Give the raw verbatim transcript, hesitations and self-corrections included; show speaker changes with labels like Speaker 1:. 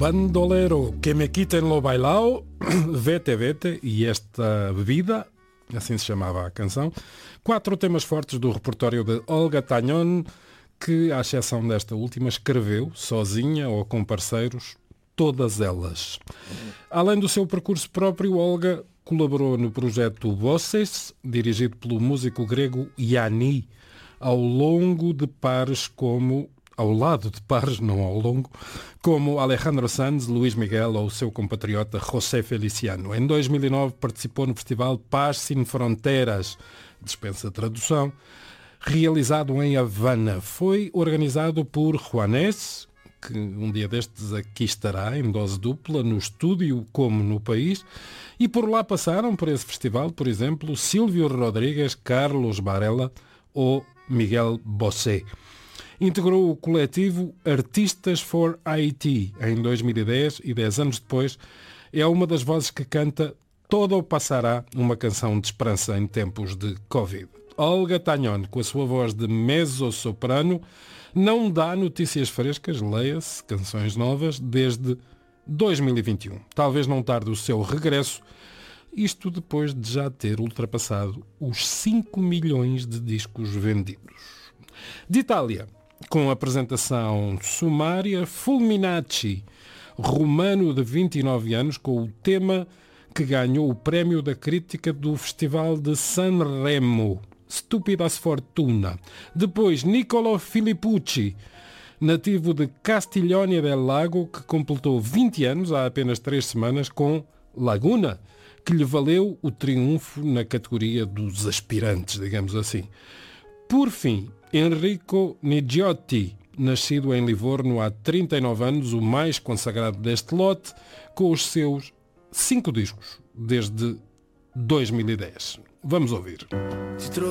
Speaker 1: Bandolero, que me quiten lo bailao, vete vete, e esta bebida, assim se chamava a canção. Quatro temas fortes do repertório de Olga Tañón, que, à exceção desta última, escreveu, sozinha ou com parceiros, todas elas. Além do seu percurso próprio, Olga colaborou no projeto Voces, dirigido pelo músico grego Yanni, ao longo de pares como... ao lado de pares, não ao longo, como Alejandro Sanz, Luís Miguel ou o seu compatriota José Feliciano. Em dois mil e nove participou no festival Paz Sin Fronteiras, dispensa tradução, realizado em Havana. Foi organizado por Juanes, que um dia destes aqui estará em dose dupla, no estúdio como no país, e por lá passaram por esse festival, por exemplo, Silvio Rodrigues, Carlos Varela ou Miguel Bosé. Integrou o coletivo Artistas for Haiti em dois mil e dez e dez anos depois é uma das vozes que canta Todo Passará, uma canção de esperança em tempos de Covid. Olga Tañón, com a sua voz de mezzo-soprano, não dá notícias frescas, leia-se, canções novas, desde dois mil e vinte e um. Talvez não tarde o seu regresso, isto depois de já ter ultrapassado os cinco milhões de discos vendidos. De Itália, com a apresentação sumária, Fulminacci, romano de vinte e nove anos, com o tema que ganhou o prémio da crítica do Festival de Sanremo, Stupida Sfortuna. Depois, Niccolo Filippucci, nativo de Castiglione del Lago, que completou vinte anos há apenas três semanas com Laguna, que lhe valeu o triunfo na categoria dos aspirantes, digamos assim. Por fim, Enrico Nigiotti, nascido em Livorno há trinta e nove anos, o mais consagrado deste lote, com os seus cinco discos, desde dois mil e dez. Vamos ouvir.